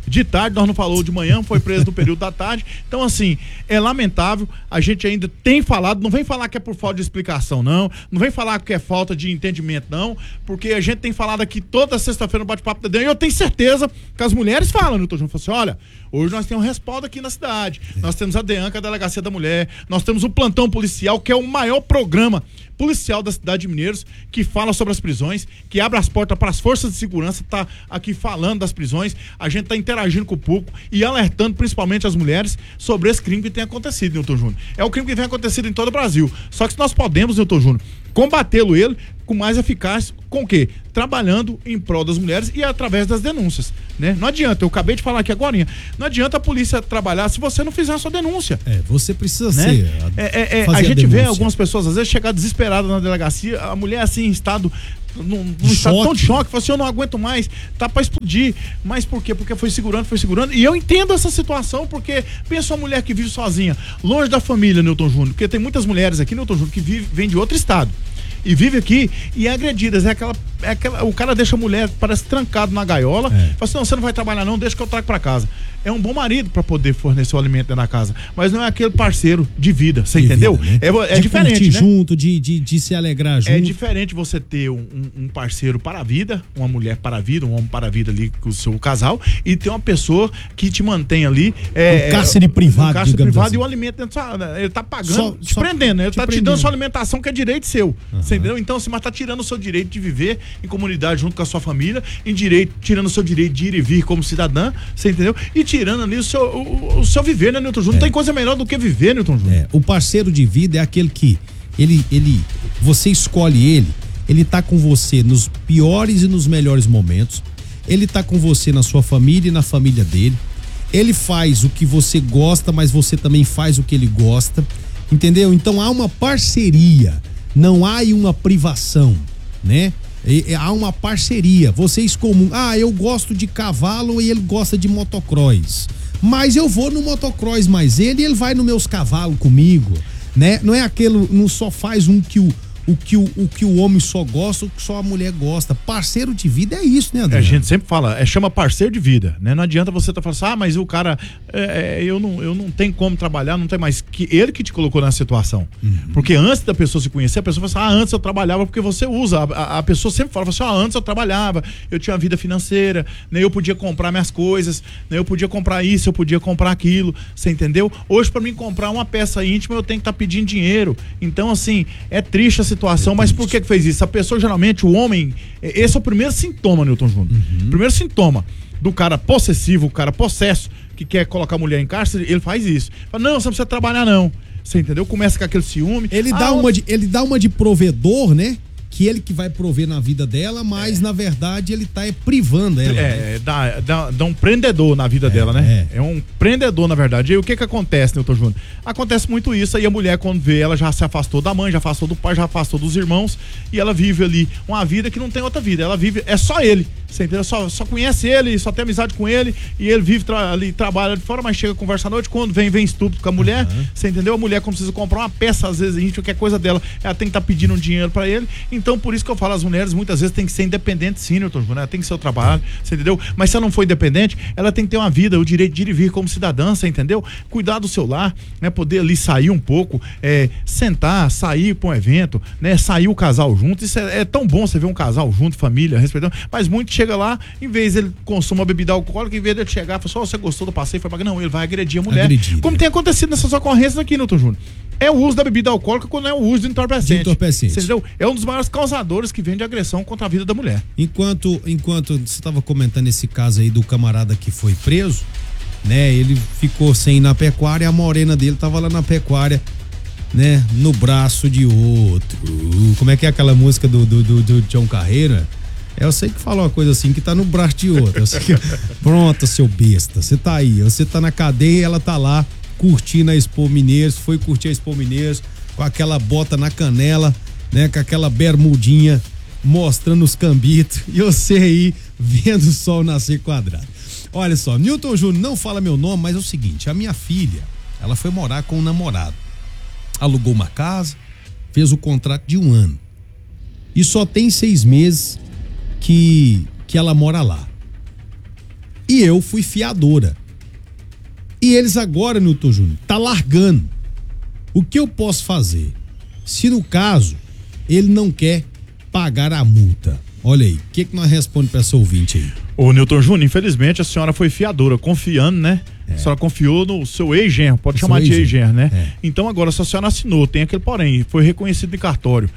de tarde, nós não falou de manhã, foi preso no período da tarde. Então, assim, é lamentável, a gente ainda tem falado, não vem falar que é por falta de explicação, não, não vem falar que é falta de entendimento, não, porque a gente tem falado aqui toda sexta-feira no Bate-Papo da D E A, e eu tenho certeza que as mulheres falam, Nilton Júnior, falam assim, olha, hoje nós temos um respaldo aqui na cidade, é. nós temos a D E A, que é a Delegacia da Mulher, nós temos o Plantão Policial, que é o maior programa policial da cidade de Mineiros, que fala sobre as prisões, que abre as portas para as forças de segurança, tá aqui falando das prisões, a gente tá interagindo com o público e alertando principalmente as mulheres sobre esse crime que tem acontecido, Nilton Júnior. É o crime que vem acontecendo em todo o Brasil. Só que nós podemos, Nilton Júnior, combatê-lo ele com mais eficácia, com o quê? Trabalhando em prol das mulheres e através das denúncias, né? Não adianta, eu acabei de falar aqui agora, não adianta a polícia trabalhar se você não fizer a sua denúncia. É, você precisa né? ser. A, é, é, a gente a vê algumas pessoas, às vezes, chegar desesperada na delegacia, a mulher assim, em estado, num, num estado tão de choque, fala assim, eu não aguento mais, tá pra explodir. Mas por quê? Porque foi segurando, foi segurando. E eu entendo essa situação, porque pensa uma mulher que vive sozinha, longe da família, Nilton Júnior, porque tem muitas mulheres aqui, Nilton Júnior, que vive, vêm de outro estado. E vive aqui e é agredidas. É aquela, é aquela, o cara deixa a mulher, parece trancado na gaiola. É. Fala assim, não, você não vai trabalhar não, deixa que eu trago pra casa. É um bom marido pra poder fornecer o alimento dentro da casa. Mas não é aquele parceiro de vida, você de entendeu? Vida, né? É, é de diferente, né? junto, de, de, de se alegrar junto. É diferente você ter um, um parceiro para a vida, uma mulher para a vida, um homem para a vida ali com o seu casal, e ter uma pessoa que te mantém ali. É, um cárcere privado, um cárcere privado assim. E o alimento dentro da sua, ele tá pagando, só, te só prendendo, né? Ele te tá prendendo. te dando sua alimentação, que é direito seu. Uhum. Você entendeu? Então, assim, mas tá tirando o seu direito de viver em comunidade junto com a sua família, em direito, tirando o seu direito de ir e vir como cidadã, você entendeu? E tirando ali o seu, o, o seu viver, né, Nilton Júnior? É. Não tem coisa melhor do que viver, Nilton Júnior. É. O parceiro de vida é aquele que ele, ele, você escolhe ele, ele tá com você nos piores e nos melhores momentos, ele tá com você na sua família e na família dele, ele faz o que você gosta, mas você também faz o que ele gosta, entendeu? Então há uma parceria, não há uma privação, né? E, e, há uma parceria, vocês comum, ah, eu gosto de cavalo e ele gosta de motocross, mas eu vou no motocross mais ele e ele vai nos meus cavalos comigo, né? Não é aquele, não só faz um que o O que o, o que o homem só gosta, o que só a mulher gosta. Parceiro de vida é isso, né, André? É, a gente sempre fala, é, chama parceiro de vida, né? Não adianta você estar tá falando assim, ah, mas o cara, é, eu, não, eu não tenho como trabalhar, não tem mais. Que ele que te colocou nessa situação. Uhum. Porque antes da pessoa se conhecer, a pessoa fala assim, ah, antes eu trabalhava, porque você usa. A, a, a pessoa sempre fala assim, ah, antes eu trabalhava, eu tinha uma vida financeira, né? Eu podia comprar minhas coisas, né? Eu podia comprar isso, eu podia comprar aquilo, você entendeu? Hoje, pra mim comprar uma peça íntima, eu tenho que estar tá pedindo dinheiro. Então, assim, é triste a situação. Situação, mas por que que fez isso? A pessoa, geralmente, o homem, esse é o primeiro sintoma, Nilton Júnior. Uhum. Primeiro sintoma do cara possessivo, o cara possesso, que quer colocar a mulher em cárcere, ele faz isso. Fala, não, você não precisa trabalhar não. Você entendeu? Começa com aquele ciúme. Ele, ah, dá, uma de, ele dá uma de provedor, né? Que ele que vai prover na vida dela, mas é. na verdade ele tá é, privando ela. É, né? dá, dá, dá um prendedor na vida é, dela, né? É. é um prendedor, na verdade. E aí, o que que acontece, Nilton Júnior? Acontece muito isso, aí a mulher, quando vê, ela já se afastou da mãe, já afastou do pai, já afastou dos irmãos, e ela vive ali uma vida que não tem outra vida. Ela vive, é só ele. Você entendeu? Só, só conhece ele, só tem amizade com ele, e ele vive tra, ali, trabalha de fora, mas chega, conversa à noite, quando vem, vem estúpido com a mulher, uhum. Você entendeu? A mulher, quando precisa comprar uma peça, às vezes, íntima, qualquer coisa dela, ela tem que estar tá pedindo um dinheiro pra ele. Então, por isso que eu falo, as mulheres muitas vezes têm que ser independentes, sim, Nilton Júnior, ela tem que ser o trabalho, você entendeu? Mas se ela não for independente, ela tem que ter uma vida, o direito de ir e vir como cidadã, você entendeu? Cuidar do seu lar, né? Poder ali sair um pouco, é, sentar, sair pra um evento, né? Sair o casal junto, isso é, é tão bom você ver um casal junto, família, respeitando, mas muito chega lá, em vez ele consuma bebida alcoólica, em vez de ele chegar e falar, só, oh, você gostou do passeio, foi pra... Não, ele vai agredir a mulher, agredir, como né? Tem acontecido nessas ocorrências aqui, Nilton Júnior. É o uso da bebida alcoólica quando é o uso do entorpecente. De entorpecente. Você entendeu? É um dos maiores causadores que vem de agressão contra a vida da mulher. Enquanto, enquanto você estava comentando esse caso aí do camarada que foi preso, né? Ele ficou sem ir na pecuária, a morena dele tava lá na pecuária, né? No braço de outro. Como é que é aquela música do, do, do, do John Carreira? É, eu sei que fala uma coisa assim, que tá no braço de outro. Que... Pronto, seu besta, você tá aí, você tá na cadeia e ela tá lá curtindo a Expo Mineiros, foi curtir a Expo Mineiros com aquela bota na canela, né, com aquela bermudinha mostrando os cambitos e você aí vendo o sol nascer quadrado. Olha só, Nilton Júnior, não fala meu nome, mas é o seguinte, a minha filha, ela foi morar com um namorado, alugou uma casa, fez o contrato de um ano e só tem seis meses que, que ela mora lá. E eu fui fiadora. E eles agora, Newton Júnior, tá largando. O que eu posso fazer? Se no caso, ele não quer pagar a multa. Olha aí, o que, que nós respondemos pra essa ouvinte aí? Ô, Newton Júnior, infelizmente a senhora foi fiadora, confiando, né? É. A senhora confiou no seu ex-genro, pode o chamar de ex-genro, né? É. Então agora, se a senhora assinou, tem aquele porém, foi reconhecido em cartório,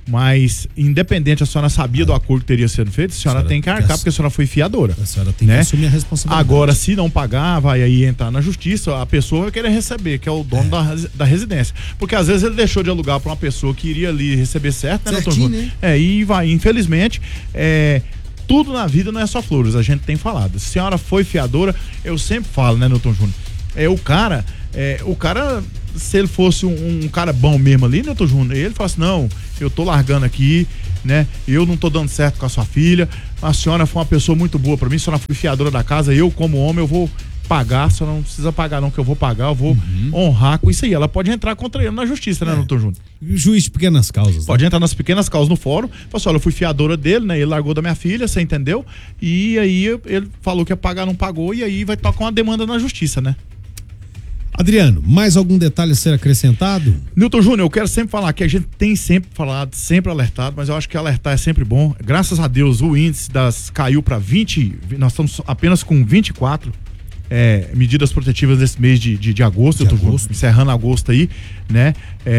mas independente, a senhora sabia é. do acordo que teria sido feito, a senhora, a senhora tem que arcar, que a... porque a senhora foi fiadora. A senhora tem né? que assumir a responsabilidade. Agora, se não pagar, vai aí entrar na justiça, a pessoa vai querer receber, que é o dono é. da, da residência. Porque às vezes ele deixou de alugar para uma pessoa que iria ali receber certo, né, doutor? Né? É, e vai, infelizmente, é... tudo na vida não é só flores, a gente tem falado. Se a senhora foi fiadora, eu sempre falo, né, Newton Júnior? É, o cara, é, o cara, se ele fosse um, um cara bom mesmo ali, Newton Júnior, ele fala assim, não, eu tô largando aqui, né, eu não tô dando certo com a sua filha, a senhora foi uma pessoa muito boa pra mim, a senhora foi fiadora da casa, eu como homem, eu vou pagar, a senhora não precisa pagar não, que eu vou pagar, eu vou uhum. honrar com isso aí. Ela pode entrar contra ele na justiça, né, é. Newton Júnior? Juiz de pequenas causas. Pode né? entrar nas pequenas causas no fórum, falou assim, olha, eu fui fiadora dele, né, ele largou da minha filha, você entendeu? E aí ele falou que ia pagar, não pagou, e aí vai tocar uma demanda na justiça, né? Adriano, mais algum detalhe a ser acrescentado? Newton Júnior, eu quero sempre falar que a gente tem sempre falado, sempre alertado, mas eu acho que alertar é sempre bom. Graças a Deus o índice das caiu para vinte, nós estamos apenas com vinte e quatro é, medidas protetivas nesse mês de, de, de agosto, de agosto. encerrando agosto aí, né?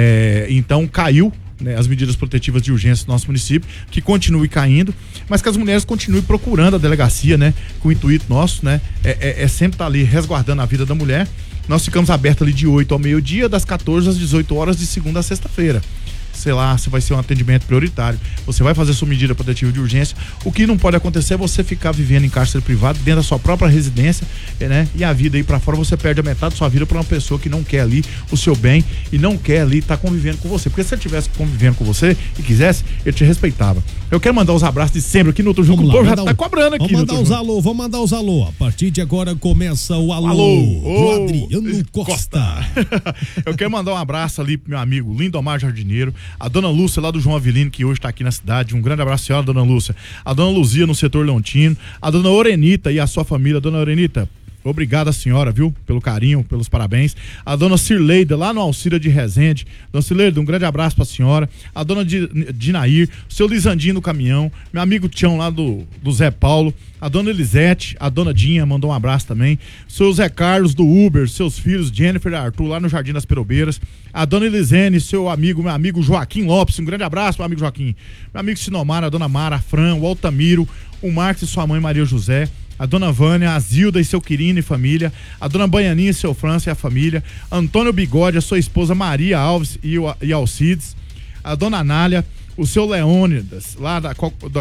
É, então caiu, né, as medidas protetivas de urgência do nosso município, que continue caindo, mas que as mulheres continuem procurando a delegacia, né? Com o intuito nosso, né? É, é, é sempre estar ali resguardando a vida da mulher. Nós ficamos abertos ali de oito ao meio-dia, das quatorze às dezoito horas, de segunda a sexta-feira. Sei lá, se vai ser um atendimento prioritário. Você vai fazer sua medida protetiva de urgência. O que não pode acontecer é você ficar vivendo em cárcere privado, dentro da sua própria residência, né? E a vida aí pra fora, você perde a metade da sua vida pra uma pessoa que não quer ali o seu bem e não quer ali estar tá convivendo com você. Porque se ele estivesse convivendo com você e quisesse, ele te respeitava. Eu quero mandar os abraços de sempre aqui no outro jogo. O povo já tá cobrando aqui. Vamos mandar os alô, vamos mandar os alô. A partir de agora começa o alô, alô do Adriano Costa. Costa. Eu quero mandar um abraço ali pro meu amigo Lindomar Jardineiro, a dona Lúcia lá do João Avelino, que hoje tá aqui na cidade. Um grande abraço, senhora, dona Lúcia. A dona Luzia no setor Leontino, a dona Orenita e a sua família. Dona Orenita, obrigado a senhora, viu? Pelo carinho, pelos parabéns. A dona Cirleida, lá no Alcira de Resende. Dona Cirleida, um grande abraço pra senhora. A dona Dinair, o seu Lisandinho no caminhão. Meu amigo Tião lá do, do Zé Paulo. A dona Elisete, a dona Dinha, mandou um abraço também. Seu Zé Carlos do Uber, seus filhos Jennifer e Arthur, lá no Jardim das Perobeiras. A dona Elisene, seu amigo, meu amigo Joaquim Lopes. Um grande abraço, meu amigo Joaquim. Meu amigo Sinomar, a dona Mara, a Fran, o Altamiro, o Marcos e sua mãe Maria José. A dona Vânia, a Zilda e seu Quirino e família, a dona Baianinha e seu França e a família, Antônio Bigode, a sua esposa Maria Alves e, o, e Alcides, a dona Anália, o seu Leônidas, lá da, da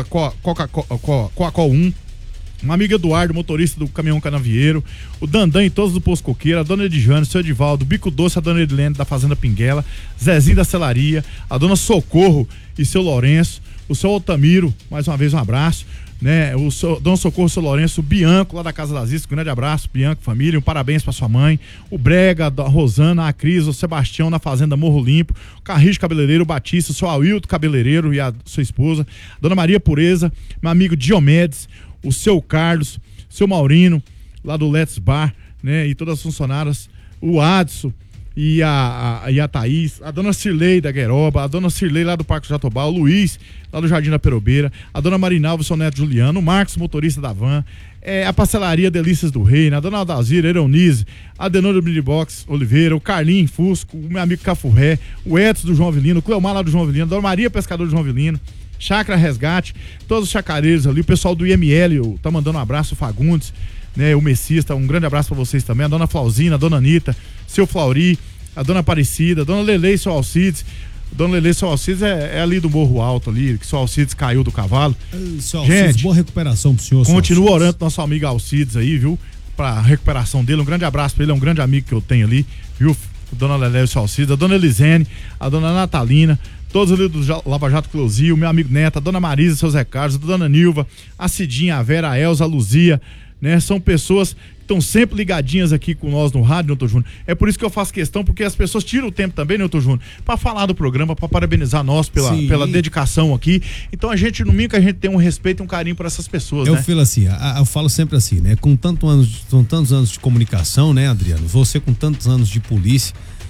Coca-Cola um, um amigo Eduardo, motorista do caminhão Canavieiro, o Dandan e todos do Poço Coqueiro, a dona Edjane, o seu Edivaldo, o Bico Doce, a dona Edilene da Fazenda Pinguela, Zezinho da Celaria, a dona Socorro e seu Lourenço, o seu Altamiro, mais uma vez um abraço, né? O seu, Dom Socorro, seu Lourenço, o Bianco lá da Casa das Iscas, um grande abraço, Bianco, família, um parabéns pra sua mãe, o Brega, a Rosana, a Cris, o Sebastião na Fazenda Morro Limpo, o Carrijo Cabeleireiro, o Batista, o seu Ailton Cabeleireiro e a sua esposa, a dona Maria Pureza, meu amigo Diomedes, o seu Carlos, o seu Maurino, lá do Let's Bar, né? E todas as funcionárias, o Adson e a, a, e a Thaís, a dona Cirlei da Gueroba, a dona Cirlei lá do Parque Jatobá, o Luiz lá do Jardim da Perobeira, a dona Marinalva, o seu neto Juliano, o Marcos, motorista da van, é, a Pastelaria Delícias do Rei, a dona Aldazira, Eronise, a Denora do Box Oliveira, o Carlinho Fusco, o meu amigo Cafurré, o Edson do João Avelino, o Cleomar lá do João Avelino, a dona Maria Pescador do João Avelino, Chácara Resgate, todos os chacareiros ali, o pessoal do I M L tá mandando um abraço, o Fagundes, né, o Messias, tá, um grande abraço pra vocês também, a dona Flauzina, a dona Anitta, seu Flauri, a dona Aparecida, a dona Lele e seu Alcides. Dona Lele e seu Alcides é, é ali do Morro Alto ali, que seu Alcides caiu do cavalo. Seu Alcides, gente, boa recuperação pro senhor. Continua orando nosso amigo Alcides aí, viu? Pra recuperação dele, um grande abraço pra ele, é um grande amigo que eu tenho ali, viu? Dona Lele e seu Alcides, a dona Elisene, a dona Natalina, todos ali do Lava Jato Cleusil, meu amigo Neto, a dona Marisa, seu Zé Carlos, a dona Nilva, a Cidinha, a Vera, a Elza, a Luzia, né? São pessoas estão sempre ligadinhas aqui com nós no rádio, Newton Júnior. É por isso que eu faço questão, porque as pessoas tiram o tempo também, Newton Júnior, para falar do programa, para parabenizar nós pela, pela dedicação aqui. Então a gente, no mínimo que a gente tem um respeito e um carinho por essas pessoas, eu né? falo assim, eu falo sempre assim, né? Com, tanto anos, com tantos anos de comunicação, né, Adriano? Você com tantos anos de polícia,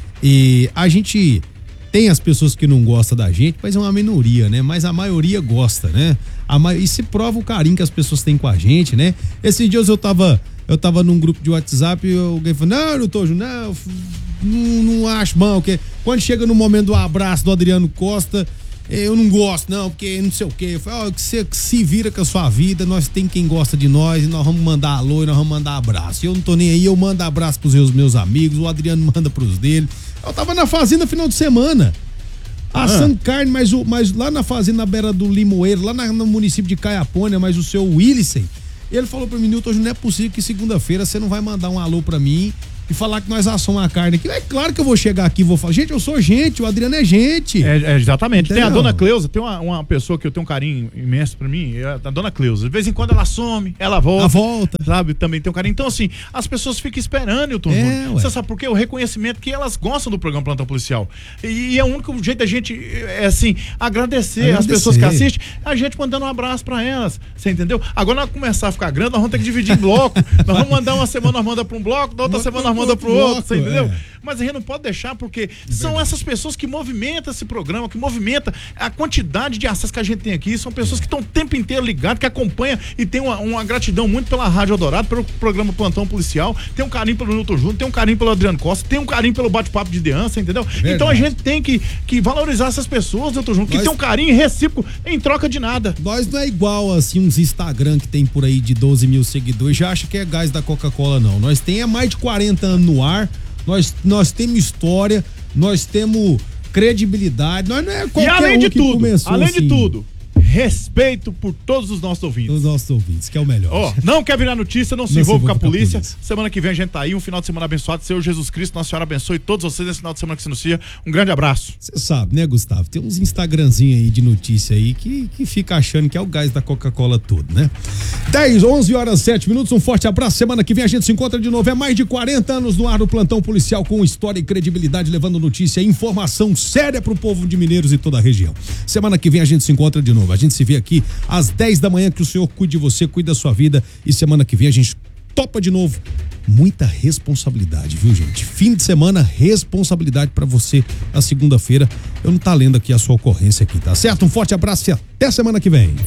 e a gente tem as pessoas que não gostam da gente, mas é uma minoria, né? Mas a maioria gosta, né? A ma... E se prova o carinho que as pessoas têm com a gente, né? Esses dias eu tava Eu tava num grupo de WhatsApp e alguém falou, não, não tô, não, não, não acho bom, porque quando chega no momento do abraço do Adriano Costa, eu não gosto, não, porque não sei o quê. Eu falei, ó, que você se vira com a sua vida, nós tem quem gosta de nós e nós vamos mandar alô e nós vamos mandar abraço. E eu não tô nem aí, eu mando abraço pros meus, meus amigos, o Adriano manda pros dele. Eu tava na fazenda final de semana, assando ah. carne, mas, o, mas lá na fazenda, na beira do Limoeiro, lá na, no município de Caiapônia, mas o seu Willison, ele falou pra mim, Newton, não é possível que segunda-feira você não vai mandar um alô pra mim e falar que nós assamos a carne aqui. É claro que eu vou chegar aqui e vou falar, gente, eu sou gente, o Adriano é gente. É, é exatamente. Entendeu? Tem a dona Cleusa, tem uma, uma pessoa que eu tenho um carinho imenso pra mim, é a dona Cleusa. De vez em quando ela some, ela volta. Ela volta. Sabe, também tem um carinho. Então, assim, as pessoas ficam esperando, Newton. É, você sabe por quê? O reconhecimento que elas gostam do programa Plantão Policial. E, e é o único jeito da gente, é assim, agradecer, agradecer as pessoas que assistem, a gente mandando um abraço pra elas. Você entendeu? Agora, nós começar a ficar grande, nós vamos ter que dividir em bloco. Nós vamos mandar uma semana, nós manda pra um bloco, da outra semana nós manda pro outro. Entendeu? É. Mas a gente não pode deixar, porque é são essas pessoas que movimentam esse programa, que movimentam a quantidade de acessos que a gente tem aqui. São pessoas que estão o tempo inteiro ligadas, que acompanham e tem uma, uma gratidão muito pela Rádio Eldorado, pelo programa Plantão Policial, tem um carinho pelo Newton Júnior, tem um carinho pelo Adriano Costa, tem um carinho pelo bate-papo de Deança, entendeu? É então a gente tem que, que valorizar essas pessoas, Newton Júnior, que nós... tem um carinho recíproco em troca de nada. Nós não é igual assim uns Instagram que tem por aí de doze mil seguidores, já acha que é gás da Coca-Cola, não. Nós tem é mais de quarenta anos no ar. Nós, nós temos história, nós temos credibilidade, nós não é qualquer e além um de que tudo, começou além assim. de tudo, respeito por todos os nossos ouvintes. Os nossos ouvintes, que é o melhor. Ó, oh, não quer virar notícia, não se envolva com a polícia. Semana que vem a gente tá aí, um final de semana abençoado. Senhor Jesus Cristo, Nossa Senhora abençoe todos vocês nesse final de semana que se inicia. Um grande abraço. Você sabe, né, Gustavo? Tem uns Instagramzinhos aí de notícia aí que, que fica achando que é o gás da Coca-Cola todo, né? dez, onze horas, sete minutos. Um forte abraço. Semana que vem a gente se encontra de novo. É mais de quarenta anos no ar do Plantão Policial, com história e credibilidade, levando notícia e informação séria pro povo de Mineiros e toda a região. Semana que vem a gente se encontra de novo. A gente se vê aqui às dez da manhã, que o Senhor cuide de você, cuide da sua vida, e semana que vem a gente topa de novo. Muita responsabilidade, viu, gente? Fim de semana, responsabilidade pra você na segunda-feira. Eu não tá lendo aqui a sua ocorrência aqui, tá certo? Um forte abraço e até semana que vem.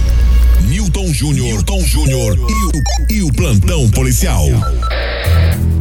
Newton Júnior, Newton Júnior e o, e o Plantão Policial.